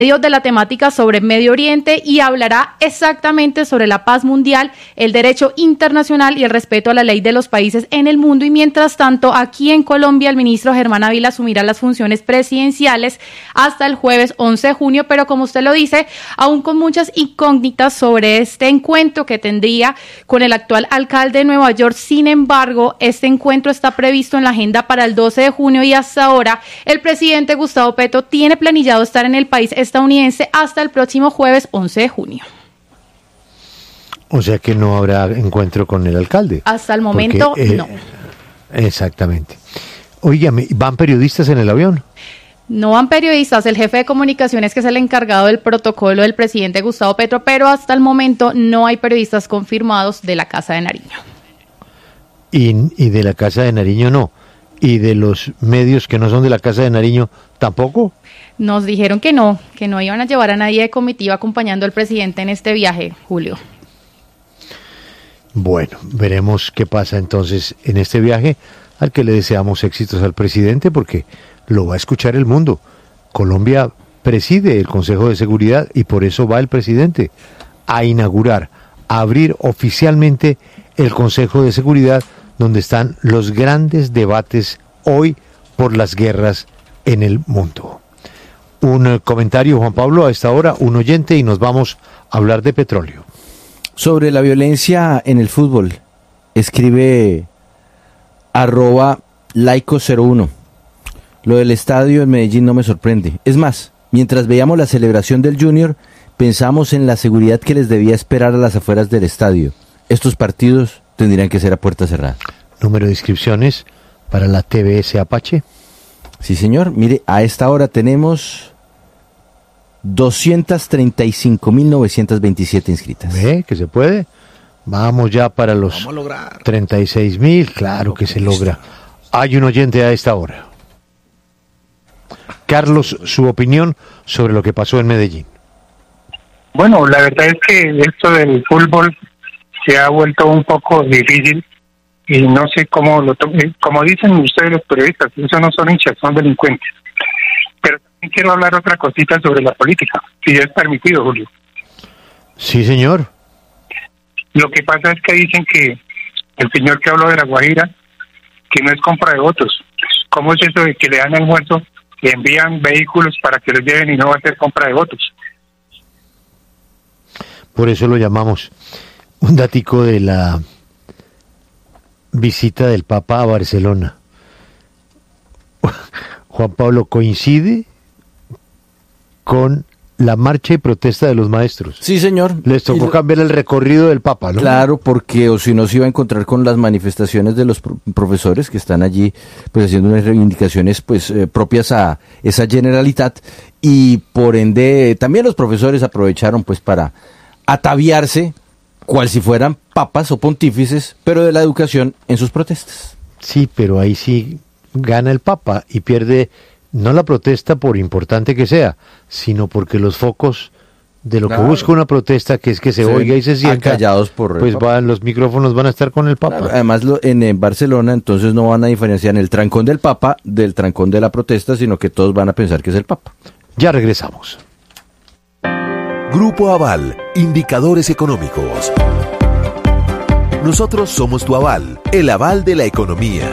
de la temática sobre Medio Oriente y hablará exactamente sobre la paz mundial, el derecho internacional y el respeto a la ley de los países en el mundo. Y mientras tanto, aquí en Colombia, el ministro Germán Ávila asumirá las funciones presidenciales hasta el jueves 11 de junio, pero como usted lo dice, aún con muchas incógnitas sobre este encuentro que tendría con el actual alcalde de Nueva York. Sin embargo, este encuentro está previsto en la agenda para el 12 de junio y hasta ahora el presidente Gustavo Petro tiene planillado estar en el país estadounidense hasta el próximo jueves 11 de junio. O sea que no habrá encuentro con el alcalde. Hasta el momento, no. Exactamente. Óigame, ¿van periodistas en el avión? No van periodistas, el jefe de comunicaciones, que es el encargado del protocolo del presidente Gustavo Petro, pero hasta el momento no hay periodistas confirmados de la Casa de Nariño. Y de la Casa de Nariño no. ¿Y de los medios que no son de la Casa de Nariño tampoco? Nos dijeron que no iban a llevar a nadie de comitiva acompañando al presidente en este viaje, Julio. Bueno, veremos qué pasa entonces en este viaje, al que le deseamos éxitos al presidente porque lo va a escuchar el mundo. Colombia preside el Consejo de Seguridad y por eso va el presidente a inaugurar, a abrir oficialmente el Consejo de Seguridad, donde están los grandes debates hoy por las guerras en el mundo. Un comentario, Juan Pablo, a esta hora, un oyente, y nos vamos a hablar de petróleo. Sobre la violencia en el fútbol, escribe @laico01. Lo del estadio en Medellín no me sorprende. Es más, mientras veíamos la celebración del Junior, pensamos en la seguridad que les debía esperar a las afueras del estadio. Estos partidos tendrían que ser a puerta cerrada. Número de inscripciones para la TBS Apache. Sí, señor. Mire, a esta hora tenemos 235.927 inscritas. ¿Ve que se puede? Vamos ya para los 36.000. Claro que se logra. Hay un oyente a esta hora. Carlos, su opinión sobre lo que pasó en Medellín. Bueno, la verdad es que esto del fútbol se ha vuelto un poco difícil y no sé cómo como dicen ustedes los periodistas, esos no son hinchas, son delincuentes. Pero también quiero hablar otra cosita sobre la política, si es permitido, Julio. Sí, señor. Lo que pasa es que dicen que el señor que habló de La Guajira, que no es compra de votos. ¿Cómo es eso de que le dan almuerzo, le envían vehículos para que los lleven y no va a ser compra de votos? Por eso lo llamamos. Un datico de la visita del Papa a Barcelona. Juan Pablo, coincide con la marcha y protesta de los maestros. Sí, señor. Les tocó cambiar el recorrido del Papa, ¿no? Claro, porque o si no se iba a encontrar con las manifestaciones de los profesores que están allí pues haciendo unas reivindicaciones pues propias a esa Generalitat, y por ende también los profesores aprovecharon pues para ataviarse cual si fueran papas o pontífices, pero de la educación en sus protestas. Sí, pero ahí sí gana el Papa y pierde no la protesta por importante que sea, sino porque los focos de lo que busca una protesta, que es que se oiga y se sienta, pues los micrófonos van a estar con el Papa. Claro, además en Barcelona entonces no van a diferenciar el trancón del Papa del trancón de la protesta, sino que todos van a pensar que es el Papa. Ya regresamos. Grupo Aval, indicadores económicos. Nosotros somos tu aval, el aval de la economía.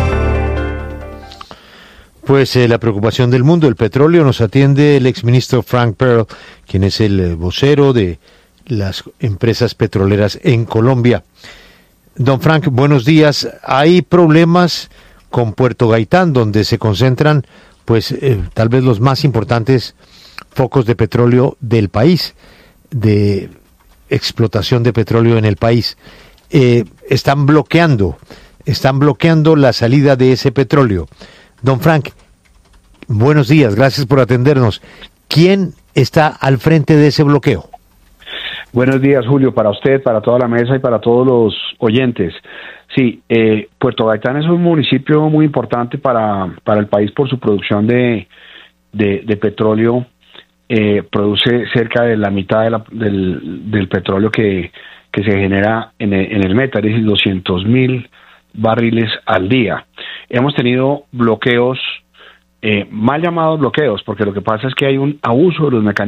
Pues la preocupación del mundo, el petróleo, nos atiende el exministro Frank Pearl, quien es el vocero de las empresas petroleras en Colombia. Don Frank, buenos días. Hay problemas con Puerto Gaitán, donde se concentran, pues, tal vez los más importantes focos de petróleo del país, de explotación de petróleo en el país. Están bloqueando la salida de ese petróleo. Don Frank, buenos días, gracias por atendernos. ¿Quién está al frente de ese bloqueo? Buenos días, Julio, para usted, para toda la mesa y para todos los oyentes. Sí, Puerto Gaitán es un municipio muy importante para el país por su producción de petróleo. Produce cerca de la mitad del petróleo que se genera en el Meta, es decir, 200,000 barriles al día. Hemos tenido bloqueos mal llamados bloqueos, porque lo que pasa es que hay un abuso de los mecanismos